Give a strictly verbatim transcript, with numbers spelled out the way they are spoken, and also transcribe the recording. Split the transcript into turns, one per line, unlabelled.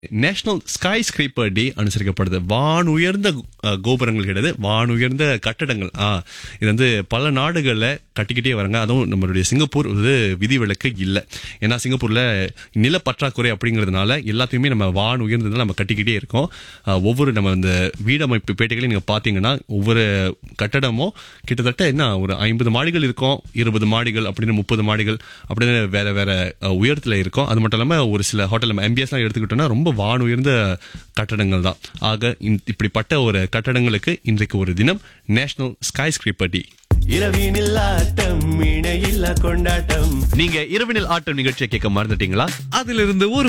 National sky scraper டே அனுசரிக்கப்படுது. வான் உயர்ந்த அஹ், கோபுரங்கள் கிடையாது, வான் உயர்ந்த கட்டடங்கள். ஆ இது வந்து பல நாடுகளில் கட்டிக்கிட்டே வராங்க. அதுவும் நம்மளுடைய சிங்கப்பூர் வந்து விதிவிலக்கு இல்லை. ஏன்னா சிங்கப்பூர்ல நில பற்றாக்குறை அப்படிங்கிறதுனால எல்லாத்தையுமே நம்ம வான் உயர்ந்ததுல நம்ம கட்டிக்கிட்டே இருக்கோம். அஹ், ஒவ்வொரு நம்ம இந்த வீடமைப்பு பேட்டைகளையும் நீங்க பாத்தீங்கன்னா ஒவ்வொரு கட்டடமும் கிட்டத்தட்ட என்ன ஒரு ஐம்பது மாடிகள் இருக்கும், இருபது மாடிகள் அப்படின்னு முப்பது மாடிகள் அப்படின்னு வேற வேற அஹ், உயரத்துல இருக்கும். அது மட்டும் இல்லாம ஒரு சில ஹோட்டல் நம்ம எம்பிஎஸ் எல்லாம் எடுத்துக்கிட்டோம்னா ரொம்ப வான் உயர்ந்த கட்டடங்கள் தான். ஆக இந்த- இப்படிப்பட்ட ஒரு கட்டடங்களுக்கு இன்றைக்கு ஒரு தினம் நேஷனல் ஸ்கை ஸ்கிரீப்பர் டே.
இரவினில் ஆட்டம் இணையில்லா கொண்டாட்டம்.
நீங்க இரவினில் ஆட்டம் நிகழ்ச்சியை கேட்க மறந்துட்டீங்களா?
அதிலிருந்து ஒரு